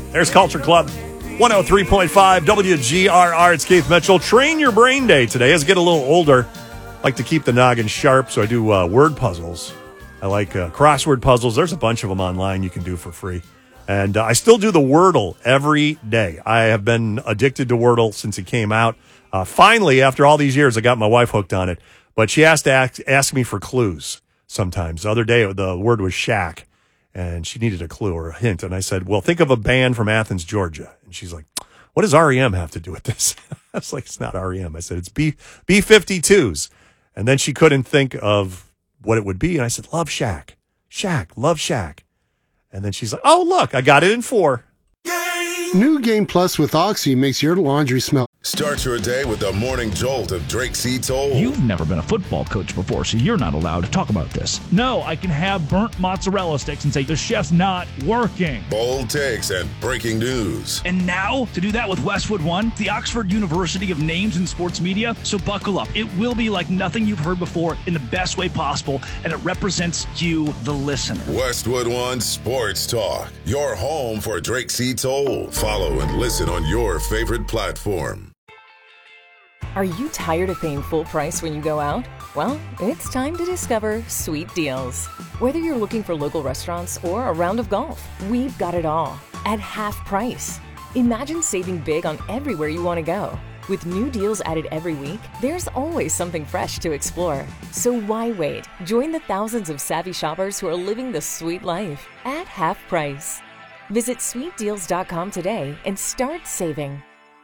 There's Culture Club, 103.5 WGRR. It's Keith Mitchell. Train your brain day today. As I get a little older, I like to keep the noggin sharp, so I do word puzzles. I like crossword puzzles. There's a bunch of them online you can do for free. And I still do the Wordle every day. I have been addicted to Wordle since it came out. Finally, after all these years, I got my wife hooked on it. But she has to ask me for clues sometimes. The other day, the word was shack, and she needed a clue or a hint. And I said, well, think of a band from Athens, Georgia. And she's like, what does REM have to do with this? I was like, it's not REM. I said, it's B-52s. And then she couldn't think of what it would be. And I said, Love Shack. Shack, Love Shack. And then she's like, oh, look, I got it in 4. New Game Plus with Oxy makes your laundry smell. Start your day with the morning jolt of Drake C. Toll. You've never been a football coach before, so you're not allowed to talk about this. No, I can have burnt mozzarella sticks and say the chef's not working. Bold takes and breaking news. And now, to do that with Westwood One, the Oxford University of Names in Sports Media. So buckle up. It will be like nothing you've heard before in the best way possible, and it represents you, the listener. Westwood One Sports Talk, your home for Drake C. Toll. Follow and listen on your favorite platform. Are you tired of paying full price when you go out? Well, it's time to discover Sweet Deals. Whether you're looking for local restaurants or a round of golf, we've got it all at half price. Imagine saving big on everywhere you want to go. With new deals added every week, there's always something fresh to explore. So why wait? Join the thousands of savvy shoppers who are living the sweet life at half price. Visit sweetdeals.com today and start saving.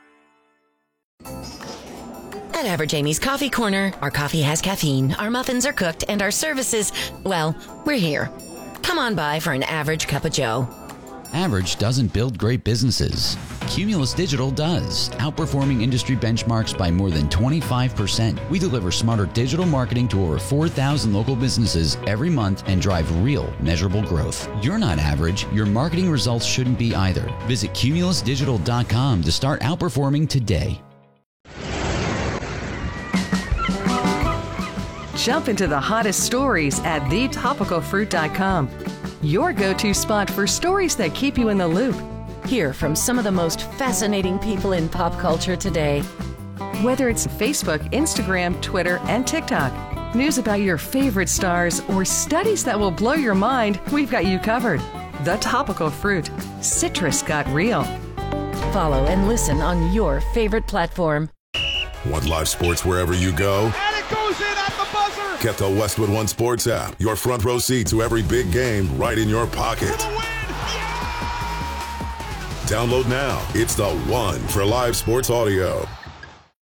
At Average Amy's Coffee Corner, our coffee has caffeine, our muffins are cooked, and our services, well, we're here. Come on by for an average cup of joe. Average doesn't build great businesses. Cumulus Digital does, outperforming industry benchmarks by more than 25%. We deliver smarter digital marketing to over 4,000 local businesses every month and drive real, measurable growth. You're not average. Your marketing results shouldn't be either. Visit cumulusdigital.com to start outperforming today. Jump into the hottest stories at thetopicalfruit.com. Your go-to spot for stories that keep you in the loop. Hear from some of the most fascinating people in pop culture today. Whether it's Facebook, Instagram, Twitter, and TikTok, news about your favorite stars, or studies that will blow your mind, we've got you covered. The Topical Fruit. Citrus got real. Follow and listen on your favorite platform. Want live sports wherever you go? And it goes in at the buzzer! Get the Westwood One Sports app. Your front row seat to every big game right in your pocket. For the win! Yeah! Download now. It's the one for live sports audio.